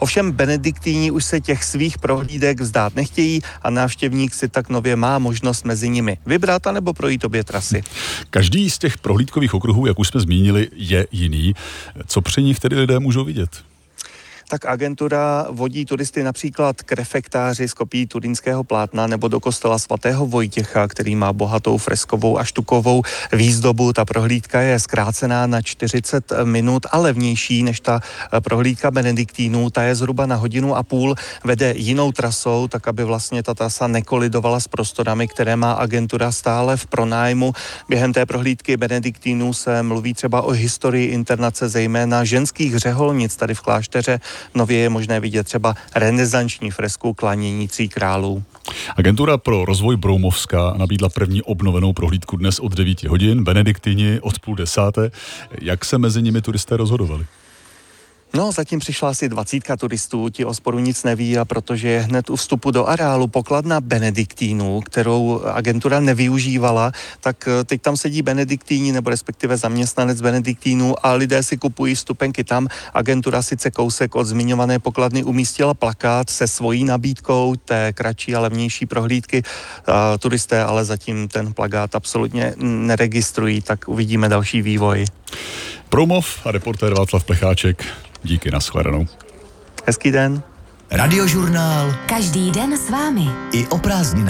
Ovšem benediktíni už se těch svých prohlídek vzdát nechtějí a návštěvník si tak nově má možnost mezi nimi vybrat anebo projít obě trasy. Každý z těch prohlídkových okruhů, jak už jsme zmínili, je jiný. Co při nich tedy lidé můžou vidět? Tak agentura vodí turisty například k refektáři z kopií turínského plátna nebo do kostela svatého Vojtěcha, který má bohatou freskovou a štukovou výzdobu. Ta prohlídka je zkrácená na 40 minut a levnější než ta prohlídka benediktínů. Ta je zhruba na 1,5 hodiny, vede jinou trasou, tak aby vlastně ta trasa nekolidovala s prostorami, které má agentura stále v pronájmu. Během té prohlídky benediktínů se mluví třeba o historii internace, zejména ženských řeholnic tady v klášteře. Nově je možné vidět třeba renesanční fresku Klanění tří králů. Agentura pro rozvoj Broumovska nabídla první obnovenou prohlídku dnes od 9 hodin, benediktini od 9:30. Jak se mezi nimi turisté rozhodovali? No, zatím přišla asi 20 turistů, ti o sporu nic neví, a protože je hned u vstupu do areálu pokladna benediktínů, kterou agentura nevyužívala, tak teď tam sedí benediktíni nebo respektive zaměstnanec benediktínů a lidé si kupují vstupenky tam. Agentura sice kousek od zmiňované pokladny umístila plakát se svojí nabídkou té kratší a levnější prohlídky. Turisté ale zatím ten plakát absolutně neregistrují, tak uvidíme další vývoj. Broumov a reportér Václav Plecháček. Díky, nashledanou. Hezký den. Radiožurnál. Každý den s vámi. I o prázdninách.